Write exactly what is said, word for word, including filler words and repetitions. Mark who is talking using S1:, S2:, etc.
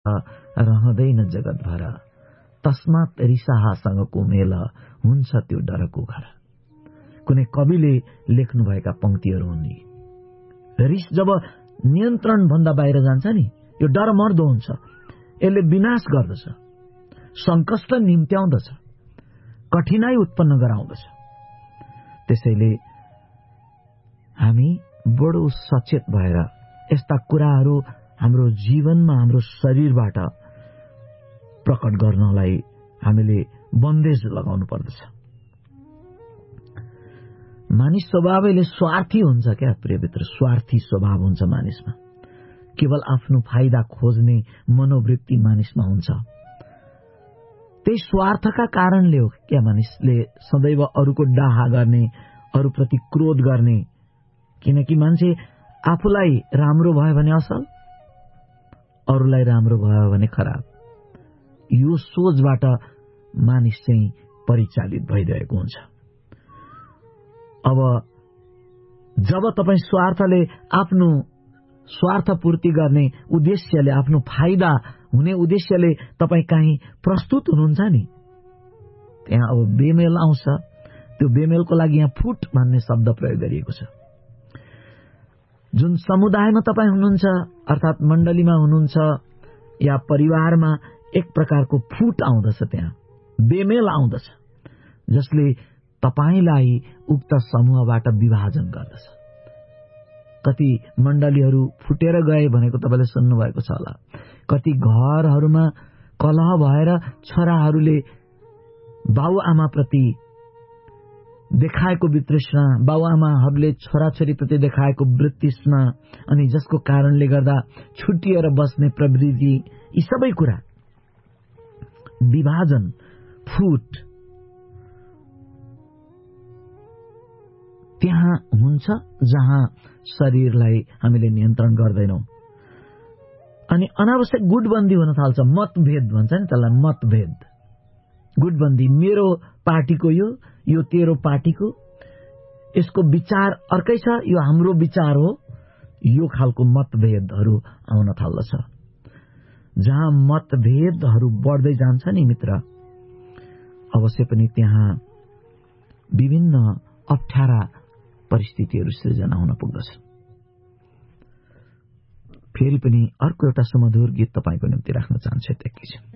S1: रहँदैन जगतभर, तस्मात रिसाहासँगको मेल हुन्छ त्यो डरको घर। कुनै कविले लेख्नुभएका पंक्तिहरू हुन् यी। रिस जब नियन्त्रण भन्दा बाहिर जान्छ नि, यो डर मर्दो हुन्छ, यसले विनाश गर्दछ, संकष्ट निम्त्याउँदछ, कठिनाई उत्पन्न गराउँदछ। त्यसैले हामी बडो सचेत भएर यस्ता कुराहरू हाम्रो जीवनमा हाम्रो शरीरबाट प्रकट गर्नलाई हामीले बन्देज लगाउनु पर्दछ। मानिस स्वभावैले स्वार्थी हुन्छ क्या प्रिय मित्र, स्वार्थी स्वभाव हुन्छ मानिसमा। केवल आफ्नो फाइदा खोज्ने मनोवृत्ति मानिसमा हुन्छ। त्यही स्वार्थका कारणले हो क्या मानिसले सदैव अरूको डाहा गर्ने, अरूप्रति क्रोध गर्ने। किनकि मान्छे आफूलाई राम्रो भयो भने असल, अरूलाई राम्रो भयो भने खराब, यो सोचबाट मानिस चाहिँ परिचालित भइरहेको हुन्छ। अब जब तपाईं स्वार्थले आफ्नो स्वार्थ पूर्ति गर्ने उद्देश्यले, आफ्नो फाइदा हुने उद्देश्यले तपाईं कहीँ प्रस्तुत हुनुहुन्छ नि, त्यहाँ अब बेमेल आउँछ। त्यो बेमेलको लागि यहाँ फुट भन्ने शब्द प्रयोग गरिएको छ। जुन समुदायमा तपाईं हुनुहुन्छ अर्थात मण्डलीमा हुनुहुन्छ या परिवारमा एक प्रकारको फुट आउँदछ, त्यहाँ बेमेल आउँदछ, जसले तपाईलाई उक्त समूहबाट विभाजन गर्दछ। कति मण्डलीहरू फुटेर गए भनेको तपाईले सुन्नु भएको छ होला। कति घरहरूमा कलह भएर छोराहरूले बाबुआमाप्रति देखाएको वितृष्णा, बाबुआमाहरूले छोराछोरीप्रति देखाएको वृत्तिष्णा, अनि जसको कारणले गर्दा छुटिएर बस्ने प्रवृत्ति, यी सबै कुरा विभाजन, फुट त्यहाँ हुन्छ जहाँ शरीरलाई हामीले नियन्त्रण गर्दैनौं। अनि अनावश्यक गुटबन्दी हुन थाल्छ। मतभेद भन्छ नि त्यसलाई, मतभेद, गुटबन्दी। मेरो पार्टीको यो यो तेरो पार्टीको, यसको विचार अर्कै छ, यो हाम्रो विचार हो, यो खालको मतभेदहरू आउन थाल्दछ। जहाँ मतभेदहरू बढ्दै जान्छ नि मित्र, अवश्य पनि त्यहाँ विभिन्न अप्ठ्यारा परिस्थितिहरू सृजना हुन पुग्दछ। फेरि पनि अर्को एउटा सुमधुर गीत तपाईको निम्ति राख्न चाहन्छु। एकैछिन